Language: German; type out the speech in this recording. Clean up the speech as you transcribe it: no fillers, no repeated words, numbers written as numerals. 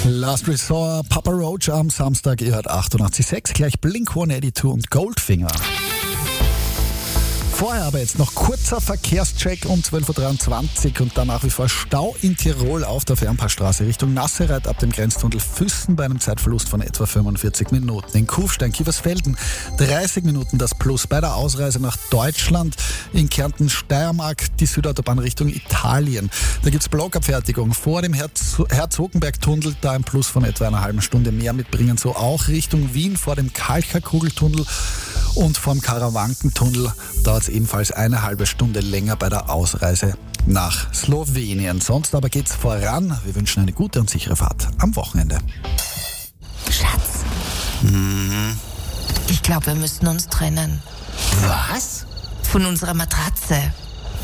Last Resort, Papa Roach am Samstag, ihr hört 88.6, gleich Blink-182 und Goldfinger. Vorher aber jetzt noch kurzer Verkehrscheck um 12.23 Uhr und dann nach wie vor Stau in Tirol auf der Fernpassstraße Richtung Nassereit ab dem Grenztunnel Füssen bei einem Zeitverlust von etwa 45 Minuten. In Kufstein, Kiefersfelden 30 Minuten das Plus bei der Ausreise nach Deutschland. In Kärnten, Steiermark die Südautobahn Richtung Italien. Da gibt's Blockabfertigung vor dem Herzogenberg-Tunnel, da ein Plus von etwa einer halben Stunde mehr mitbringen. So auch Richtung Wien vor dem Kalcherkugeltunnel und vom Karawankentunnel dauert es ebenfalls eine halbe Stunde länger bei der Ausreise nach Slowenien. Sonst aber geht's voran. Wir wünschen eine gute und sichere Fahrt am Wochenende. Schatz. Ich glaube, wir müssen uns trennen. Was? Von unserer Matratze.